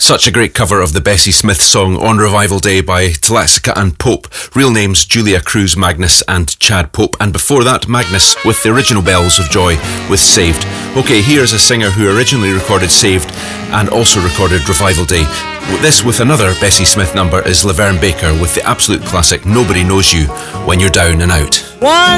Such a great cover of the Bessie Smith song On Revival Day by Tlaxica and Pope. Real names Julia Cruz Magnus and Chad Pope. And before that, Magnus with the original Bells of Joy with Saved. Okay, here's a singer who originally recorded Saved and also recorded Revival Day. This with another Bessie Smith number is Laverne Baker with the absolute classic Nobody Knows You When You're Down and Out. One